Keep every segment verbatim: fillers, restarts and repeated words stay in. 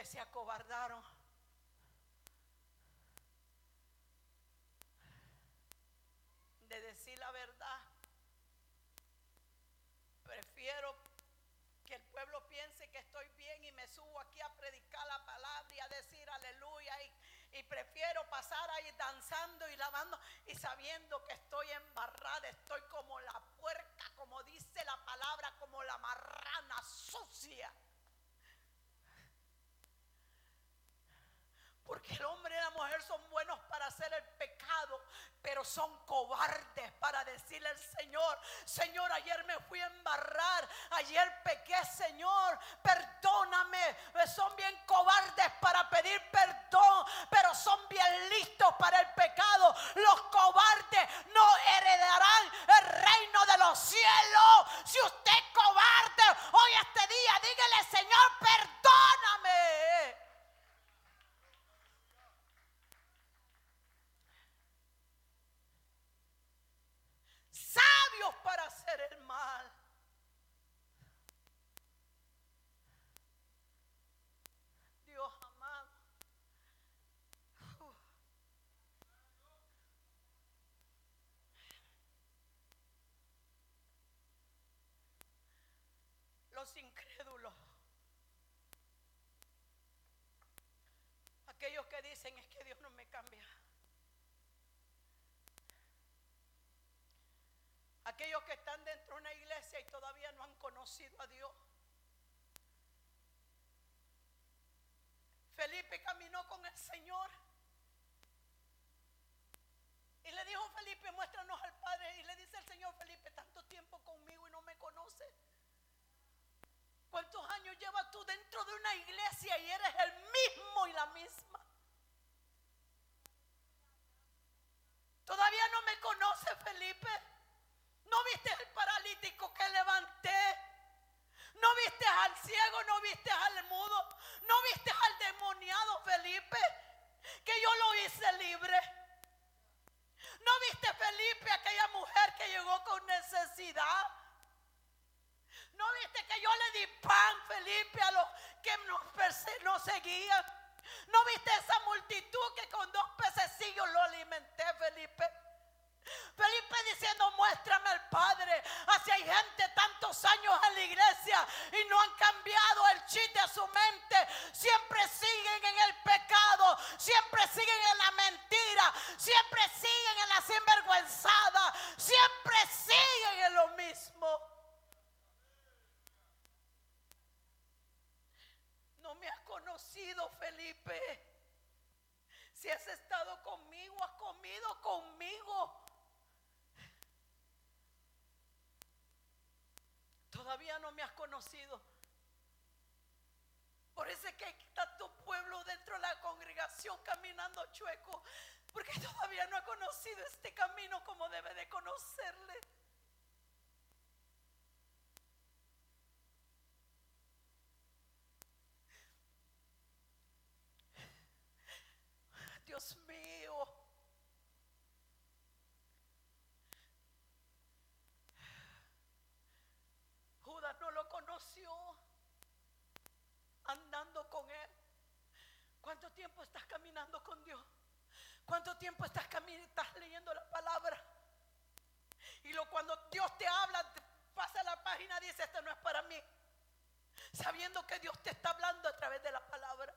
que se acobardaron. De decir la verdad. Prefiero que el pueblo piense que estoy bien y me subo aquí a predicar la palabra y a decir aleluya, y, y prefiero pasar ahí danzando y lavando y sabiendo que estoy embarrada, estoy como la puerca, como dice la palabra, como la marrana sucia. Porque el hombre y la mujer son buenos para hacer el pecado, pero son cobardes para decirle al Señor: Señor, ayer me fui a embarrar, ayer pequé, Señor, perdóname. Son bien cobardes para pedir perdón, pero son bien listos para el pecado. Los cobardes no heredarán el reino de los cielos. Si usted es cobarde hoy este día, dígale: Señor, perdóname. Sabios para hacer el mal. Dios amado. Uf. Los incrédulos, aquellos que dicen: es que Dios no me cambia. Aquellos que están dentro de una iglesia y todavía no han conocido a Dios. Felipe caminó con el Señor y le dijo: Felipe, muéstranos al Padre. Y le dice el Señor: Felipe, tanto tiempo conmigo y no me conoces. ¿Cuántos años llevas tú dentro de una iglesia y eres el mismo y la misma? ¿Todavía no me conoces, Felipe? ¿No viste el paralítico que levanté? ¿No viste al ciego? ¿No viste al mudo? ¿No viste al demoniado, Felipe? Que yo lo hice libre. ¿No viste, Felipe, aquella mujer que llegó con necesidad? ¿No viste que yo le di pan, Felipe, a los que nos, nos seguían? ¿No viste esa multitud que con dos pececillos lo alimenté, Felipe? Felipe diciendo: muéstrame al Padre. Así hay gente tantos años en la iglesia y no han cambiado el chip de su mente. Siempre siguen en el pecado, siempre siguen en la mentira, siempre siguen en la sinvergüenzada, siempre siguen en lo mismo. No me has conocido, Felipe. Si has estado conmigo, has comido conmigo. Todavía no me has conocido. Por eso es que hay tanto pueblo dentro de la congregación caminando chueco, porque todavía no ha conocido este camino como debe de conocerle. Dios mío. Judas no lo conoció andando con él. ¿Cuánto tiempo estás caminando con Dios? ¿Cuánto tiempo estás, estás leyendo la palabra? Y lo, cuando Dios te habla, pasa la página y dice: esto no es para mí, sabiendo que Dios te está hablando a través de la palabra.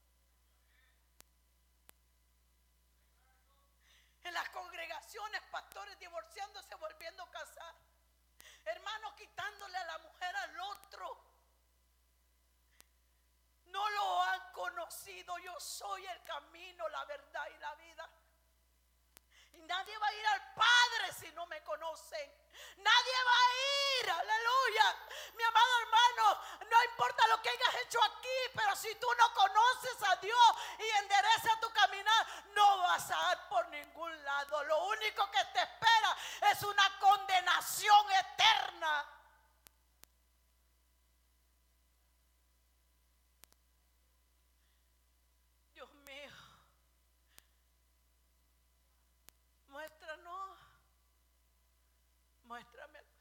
En las congregaciones, pastores divorciándose, volviendo a casar, hermanos quitándole a la mujer al otro. No lo han conocido. Yo soy el camino, la verdad y la vida. Y nadie va a ir al Padre si no me conocen. Nadie va a ir, aleluya. Mi amado hermano, no importa lo que hayas hecho aquí, pero si tú no conoces a Dios y enderezas tu caminar, no vas a ir por ningún lado. Lo único que te espera es una condenación eterna. Dios mío, muéstranos, muéstrame